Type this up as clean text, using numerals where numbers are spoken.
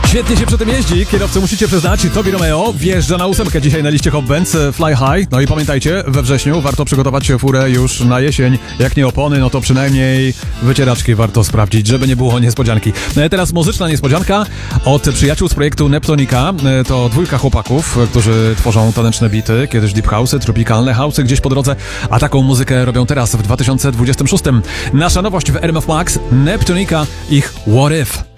Świetnie się przy tym jeździ, kierowcy musicie przyznać, Tobi Romeo wjeżdża na 8 dzisiaj na liście Hot Bands Fly High. No i pamiętajcie, we wrześniu warto przygotować furę już na jesień. Jak nie opony, no to przynajmniej wycieraczki warto sprawdzić, żeby nie było niespodzianki. Teraz muzyczna niespodzianka od przyjaciół z projektu Neptunika. To dwójka chłopaków, którzy tworzą taneczne bity, kiedyś deep house'y, tropikalne house'y gdzieś po drodze, a taką muzykę robią teraz w 2026. Nasza nowość w RMF Max, Neptunika, ich What If.